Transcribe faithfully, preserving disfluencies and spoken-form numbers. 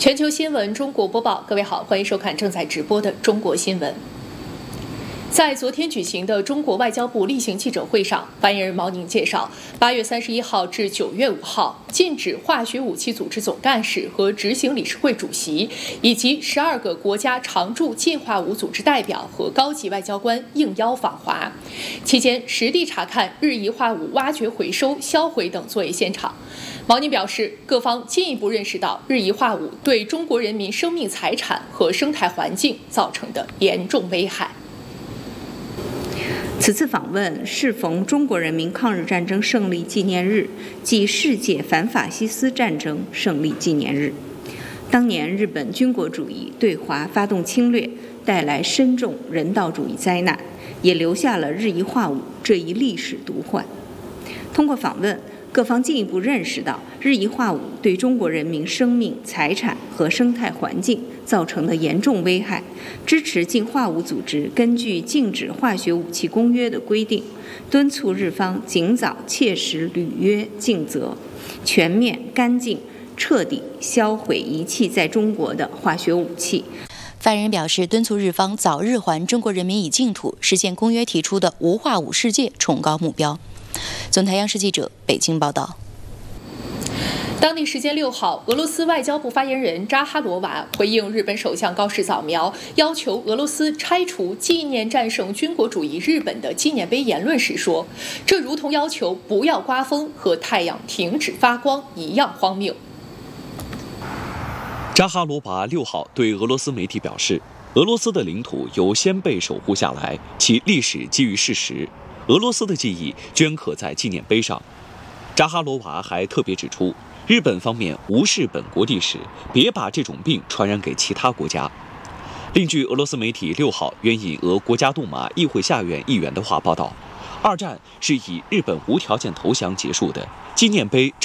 全球新闻中国播报，各位好，欢迎收看正在直播的中国新闻。在昨天举行的中国外交部例行记者会上，发言人毛宁介绍，八月三十一号至九月五号，禁止化学武器组织总干事和执行理事会主席以及十二个国家常驻禁化武组织代表和高级外交官应邀访华，期间实地查看日益化武挖掘、回收、销毁等作业现场。毛宁表示，各方进一步认识到日益化武对中国人民生命财产和生态环境造成的严重危害。 此次访问适逢中国人民抗日战争胜利纪念日暨世界反法西斯战争胜利纪念日。当年日本军国主义对华发动侵略，带来深重人道主义灾难，也留下了日益化武这一历史毒患。通过访问，各方进一步认识到日益化武对中国人民生命、财产和生态环境造成的严重危害，支持禁化武组织根据《禁止化学武器公约》的规定，敦促日方尽早切实履约尽责，全面、干净、彻底销毁遗弃在中国的化学武器。 发言人表示，敦促日方早日还中国人民以净土，实现公约提出的无化武世界崇高目标。总台央视记者北京报道。 当地时间六号，俄罗斯外交部发言人扎哈罗娃回应日本首相高市早苗要求俄罗斯拆除纪念战胜军国主义日本的纪念碑言论时说，这如同要求不要刮风和太阳停止发光一样荒谬。 扎哈罗娃六号对俄罗斯媒体表示，俄罗斯的领土由先辈守护下来，其历史基于事实，俄罗斯的记忆镌刻在纪念碑上。扎哈罗娃还特别指出，日本方面无视本国历史，别把这种病传染给其他国家。另据俄罗斯媒体六号援引俄国家杜马议会下院议员的话报道，二战是以日本无条件投降结束的，纪念碑